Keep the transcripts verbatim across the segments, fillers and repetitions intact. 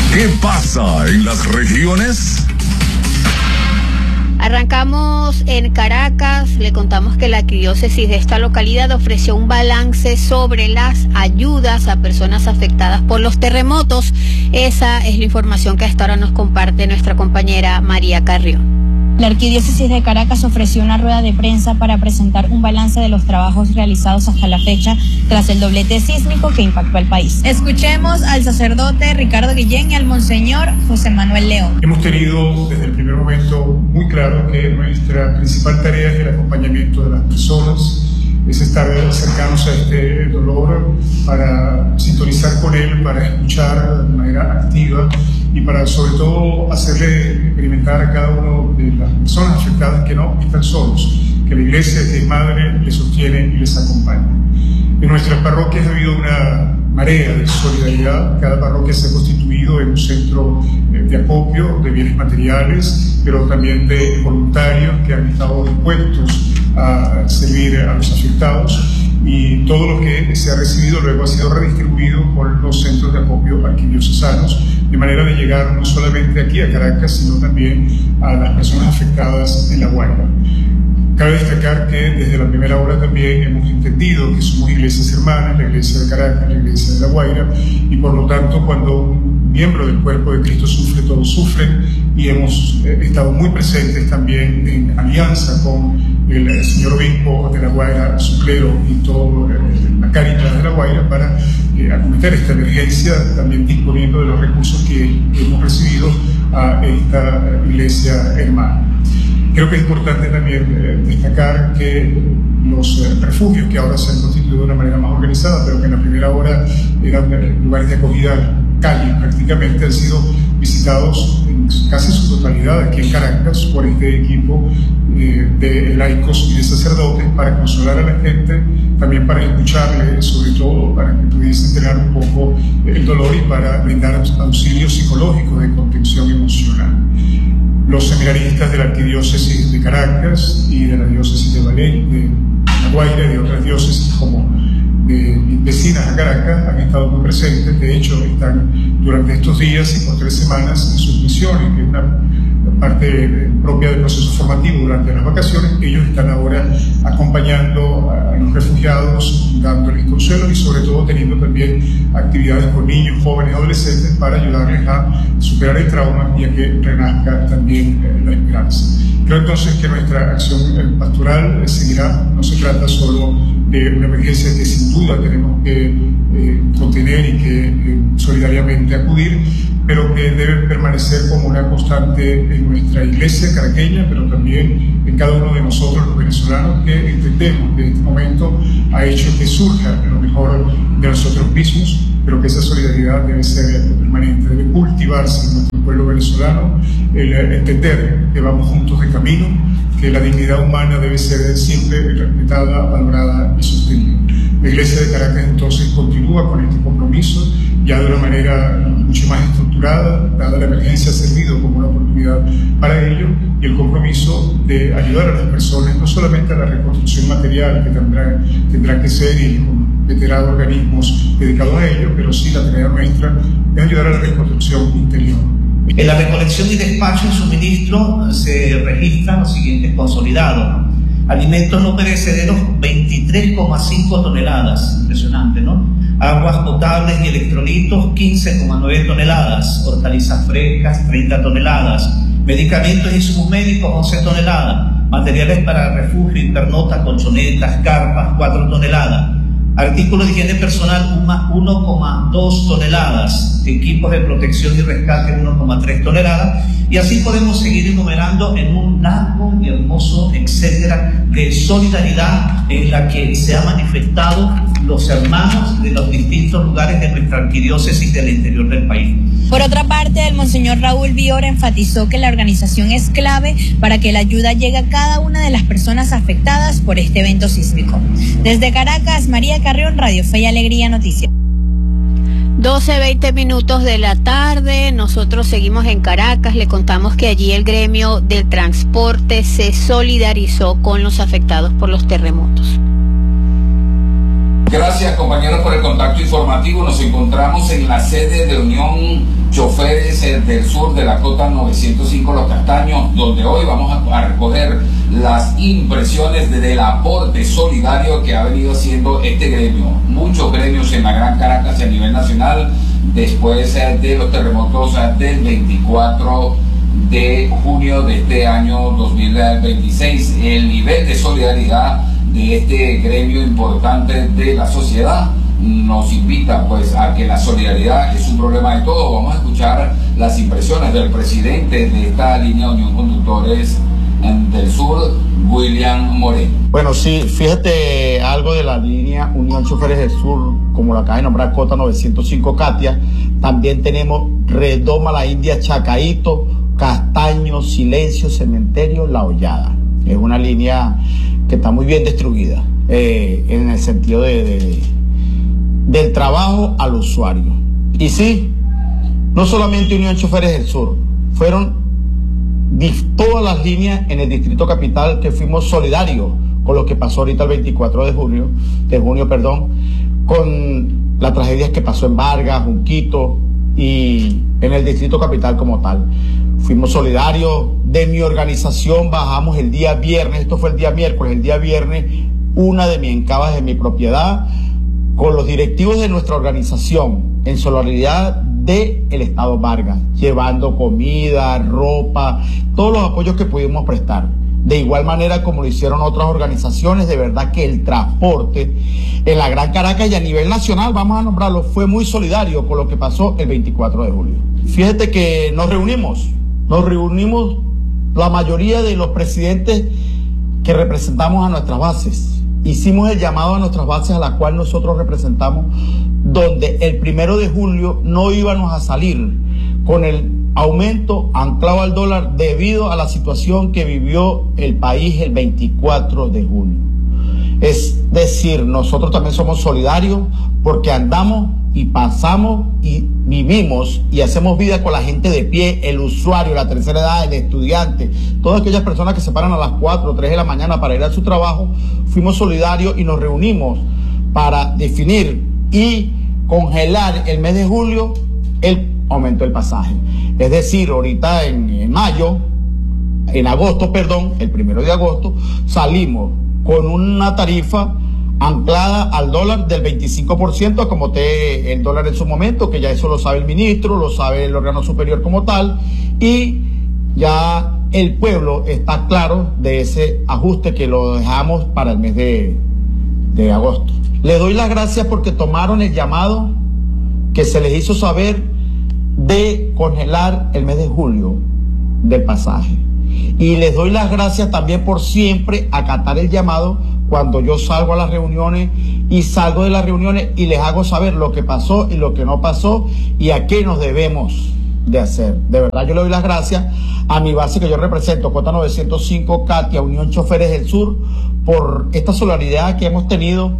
¿Qué pasa en las regiones? Arrancamos en Caracas. Le contamos que la arquidiócesis de esta localidad ofreció un balance sobre las ayudas a personas afectadas por los terremotos. Esa es la información que hasta ahora nos comparte nuestra compañera María Carrión. La Arquidiócesis de Caracas ofreció una rueda de prensa para presentar un balance de los trabajos realizados hasta la fecha tras el doblete sísmico que impactó al país. Escuchemos al sacerdote Ricardo Guillén y al monseñor José Manuel León. Hemos tenido desde el primer momento muy claro que nuestra principal tarea es el acompañamiento de las personas, es estar cercanos a este dolor para sintonizar con él, para escuchar de manera activa y para sobre todo hacerle experimentar a cada uno de las personas afectadas que no están solos, que la Iglesia, que es madre, les sostiene y les acompaña. En nuestras parroquias ha habido una marea de solidaridad. Cada parroquia se ha constituido en un centro de acopio de bienes materiales, pero también de voluntarios que han estado dispuestos a servir a los afectados, y todo lo que se ha recibido luego ha sido redistribuido por los centros de acopio arquidiocesanos, de manera de llegar no solamente aquí a Caracas, sino también a las personas afectadas en La Guaira. Cabe destacar que desde la primera hora también hemos entendido que somos iglesias hermanas, la iglesia de Caracas, la iglesia de La Guaira, y por lo tanto cuando un miembro del cuerpo de Cristo sufre, todos sufren, y hemos eh, estado muy presentes también en alianza con el, el señor obispo de La Guaira, su clero y toda eh, la Cáritas de La Guaira para eh, acometer esta emergencia, también disponiendo de los recursos que, que hemos recibido a esta iglesia hermana. Creo que es importante también eh, destacar que los eh, refugios que ahora se han constituido de una manera más organizada, pero que en la primera hora eran eh, lugares de acogida calle prácticamente, han sido visitados en casi su totalidad aquí en Caracas por este equipo eh, de laicos y de sacerdotes para consolar a la gente, también para escucharle, sobre todo para que pudiesen tener un poco el dolor y para brindar auxilio psicológico de contención emocional. Los seminaristas de la Arquidiócesis de Caracas y de la Diócesis de Vallejo, de La Guaira y de otras diócesis como de vecinas a Caracas han estado muy presentes. De hecho, están durante estos días y por tres semanas en sus misiones, que es una parte propia del proceso formativo durante las vacaciones. Ellos están ahora acompañando a los refugiados, dándoles consuelo y sobre todo teniendo también actividades con niños, jóvenes, adolescentes para ayudarles a superar el trauma y a que renazca también eh, la esperanza. Creo entonces que nuestra acción pastoral seguirá. No se trata solo de una emergencia que sin duda tenemos que eh, contener y que eh, solidariamente acudir, pero que debe permanecer como una constante en nuestra iglesia caraqueña, pero también en cada uno de nosotros los venezolanos, que entendemos que este momento ha hecho que surja lo mejor de nosotros mismos, pero que esa solidaridad debe ser permanente, debe cultivarse en nuestro pueblo venezolano, el entender que vamos juntos de camino, que la dignidad humana debe ser siempre respetada, valorada y sostenida. La Iglesia de Caracas entonces continúa con este compromiso, ya de una manera mucho más estructurada, dada la emergencia ha servido como una oportunidad para ello, y el compromiso de ayudar a las personas, no solamente a la reconstrucción material que tendrá, tendrá que ser y con veteranos organismos dedicados a ello, pero sí la tarea nuestra es ayudar a la reconstrucción interior. En la recolección y despacho y suministro se registran los siguientes consolidados. Alimentos no perecederos, veintitrés coma cinco toneladas, impresionante, ¿no? Aguas potables y electrolitos, quince coma nueve toneladas. Hortalizas frescas, treinta toneladas. Medicamentos y insumos médicos, once toneladas. Materiales para refugio y pernota, colchonetas, carpas, cuatro toneladas. Artículos de higiene personal, uno coma dos toneladas. Equipos de protección y rescate, uno coma tres toneladas. Y así podemos seguir enumerando en un largo y hermoso etcétera de solidaridad en la que se han manifestado los hermanos de los distintos lugares de nuestra arquidiócesis del interior del país. Por otra parte, el monseñor Raúl Bior enfatizó que la organización es clave para que la ayuda llegue a cada una de las personas afectadas por este evento sísmico. Desde Caracas, María Carrión, Radio Fe y Alegría Noticias. doce veinte minutos de la tarde, nosotros seguimos en Caracas. Le contamos que allí el gremio del transporte se solidarizó con los afectados por los terremotos. Gracias, compañeros, por el contacto informativo. Nos encontramos en la sede de Unión Choferes eh, del sur de la Cota novecientos cinco Los Castaños, donde hoy vamos a, a recoger las impresiones de, del aporte solidario que ha venido haciendo este gremio. Muchos gremios en la Gran Caracas y a nivel nacional, después eh, de los terremotos eh, del veinticuatro de junio de este año dos mil veintiséis. El nivel de solidaridad de este gremio importante de la sociedad nos invita pues a que la solidaridad es un problema de todos. Vamos a escuchar las impresiones del presidente de esta línea Unión Conductores del Sur, William Moreno. Bueno, sí, fíjate algo de la línea Unión Choferes del Sur, como la acaba de nombrar, Cota novecientos cinco Katia. También tenemos Redoma, La India, Chacaíto, Castaño, Silencio, Cementerio, La Hollada. Es una línea que está muy bien distribuida eh, en el sentido de, de del trabajo al usuario. Y sí, no solamente Unión Choferes del Sur, fueron todas las líneas en el Distrito Capital que fuimos solidarios con lo que pasó ahorita el veinticuatro de junio, de junio, perdón, con las tragedias que pasó en Vargas, Junquito y en el Distrito Capital como tal. Fuimos solidarios. De mi organización bajamos el día viernes, esto fue el día miércoles, el día viernes, una de mis encabas de mi propiedad, con los directivos de nuestra organización, en solidaridad del Estado Vargas, llevando comida, ropa, todos los apoyos que pudimos prestar. De igual manera como lo hicieron otras organizaciones, de verdad que el transporte en la Gran Caracas y a nivel nacional, vamos a nombrarlo, fue muy solidario con lo que pasó el veinticuatro de julio. Fíjate que nos reunimos, nos reunimos la mayoría de los presidentes que representamos a nuestras bases. Hicimos el llamado a nuestras bases a la cual nosotros representamos, donde el primero de julio no íbamos a salir con el aumento anclado al dólar debido a la situación que vivió el país el veinticuatro de junio. Es decir, nosotros también somos solidarios porque andamos y pasamos y vivimos y hacemos vida con la gente de pie, el usuario, la tercera edad, el estudiante, todas aquellas personas que se paran a las cuatro o tres de la mañana para ir a su trabajo. Fuimos solidarios y nos reunimos para definir y congelar el mes de julio el aumento del pasaje. Es decir, ahorita en, en mayo, en agosto, perdón, el primero de agosto, salimos con una tarifa anclada al dólar del veinticinco por ciento, como te el dólar en su momento, que ya eso lo sabe el ministro, lo sabe el órgano superior como tal, y ya el pueblo está claro de ese ajuste que lo dejamos para el mes de, de agosto. Les doy las gracias porque tomaron el llamado que se les hizo saber de congelar el mes de julio del pasaje. Y les doy las gracias también por siempre acatar el llamado cuando yo salgo a las reuniones y salgo de las reuniones y les hago saber lo que pasó y lo que no pasó y a qué nos debemos de hacer. De verdad yo le doy las gracias a mi base que yo represento, Cota novecientos cinco Katia, Unión Choferes del Sur, por esta solidaridad que hemos tenido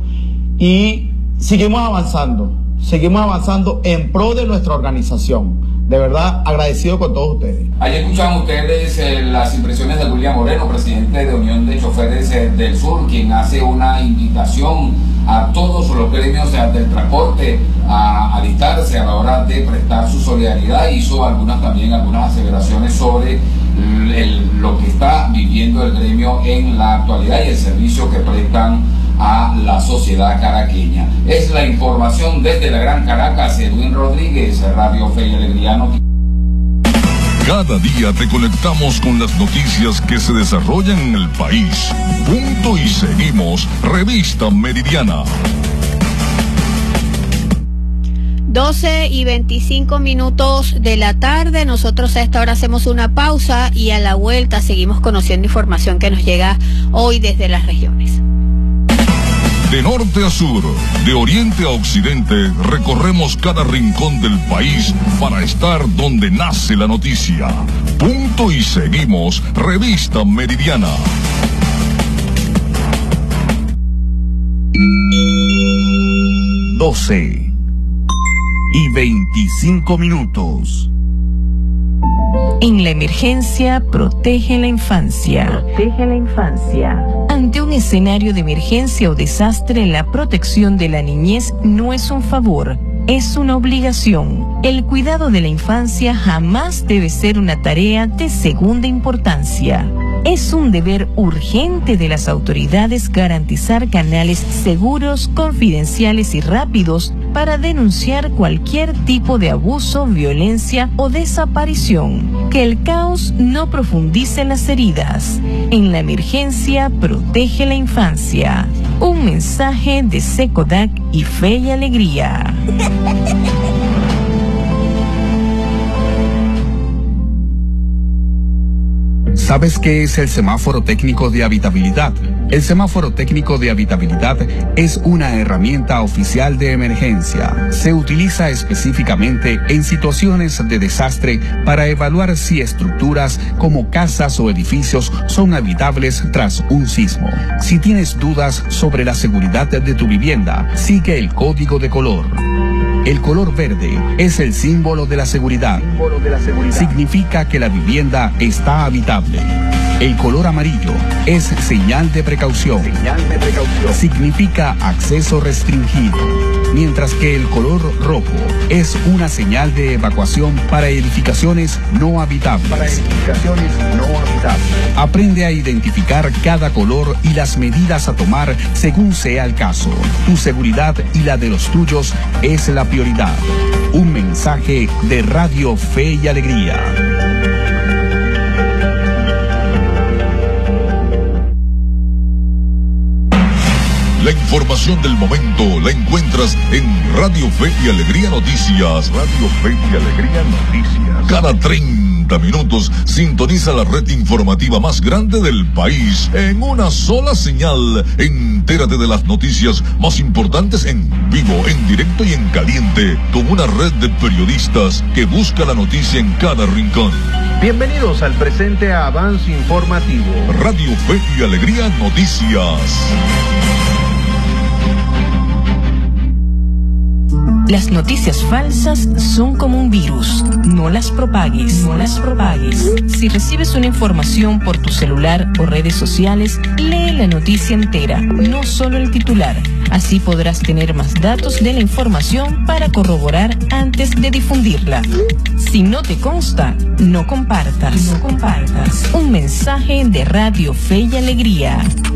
y seguimos avanzando, seguimos avanzando en pro de nuestra organización. De verdad, agradecido con todos ustedes. Ahí escuchaban ustedes eh, las impresiones de William Moreno, presidente de Unión de Choferes eh, del Sur, quien hace una invitación a todos los gremios eh, del transporte a alistarse a la hora de prestar su solidaridad. Hizo algunas también algunas aseveraciones sobre el, el, lo que está viviendo el gremio en la actualidad y el servicio que prestan a la sociedad caraqueña. Es la información desde la Gran Caracas. Edwin Rodríguez, Radio Fe y Alegría. Cada día te conectamos con las noticias que se desarrollan en el país. Punto y seguimos. Revista Meridiana. doce y veinticinco minutos de la tarde. Nosotros a esta hora hacemos una pausa y a la vuelta seguimos conociendo información que nos llega hoy desde las regiones. De norte a sur, de oriente a occidente, recorremos cada rincón del país para estar donde nace la noticia. Punto y seguimos. Revista Meridiana. doce y veinticinco minutos. En la emergencia, protege la infancia. Protege la infancia. Ante un escenario de emergencia o desastre, la protección de la niñez no es un favor, es una obligación. El cuidado de la infancia jamás debe ser una tarea de segunda importancia. Es un deber urgente de las autoridades garantizar canales seguros, confidenciales y rápidos para denunciar cualquier tipo de abuso, violencia o desaparición. Que el caos no profundice las heridas. En la emergencia, protege la infancia. Un mensaje de SECODAC y Fe y Alegría. ¿Sabes qué es el semáforo técnico de habitabilidad? El semáforo técnico de habitabilidad es una herramienta oficial de emergencia. Se utiliza específicamente en situaciones de desastre para evaluar si estructuras como casas o edificios son habitables tras un sismo. Si tienes dudas sobre la seguridad de tu vivienda, sigue el código de color. El color verde es el símbolo de la seguridad. Significa que la vivienda está habitable. El color amarillo es señal de precaución. Significa acceso restringido. Mientras que el color rojo es una señal de evacuación para edificaciones no habitables. Para edificaciones no habitables. Aprende a identificar cada color y las medidas a tomar según sea el caso. Tu seguridad y la de los tuyos es la prioridad. Un mensaje de Radio Fe y Alegría. La información del momento la encuentras en Radio Fe y Alegría Noticias. Radio Fe y Alegría Noticias. Cada treinta minutos sintoniza la red informativa más grande del país en una sola señal. Entérate de las noticias más importantes en vivo, en directo y en caliente, con una red de periodistas que busca la noticia en cada rincón. Bienvenidos al presente avance informativo. Radio Fe y Alegría Noticias. Las noticias falsas son como un virus. No las propagues, no las propagues. Si recibes una información por tu celular o redes sociales, lee la noticia entera, no solo el titular. Así podrás tener más datos de la información para corroborar antes de difundirla. Si no te consta, no compartas. No compartas. Un mensaje de Radio Fe y Alegría.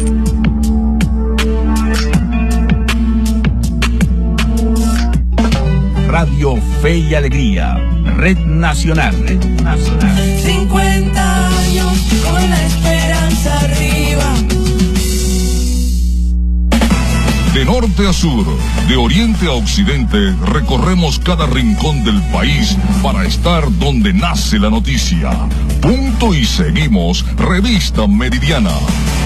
Radio Fe y Alegría, Red Nacional. Red Nacional. cincuenta años con la esperanza arriba. De norte a sur, de oriente a occidente, recorremos cada rincón del país para estar donde nace la noticia. Punto y seguimos, Revista Meridiana.